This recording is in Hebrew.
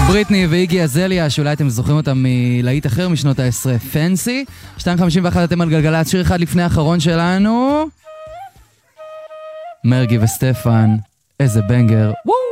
בריטני ואיגי אזליה, שאולי אתם זוכרים אותם מלהיט אחר משנות ה-10, פנסי. 2:51 אתם על גלגלצ, שיר אחד לפני האחרון שלנו. מרגי וסטפן, איזה בנגר. וואו!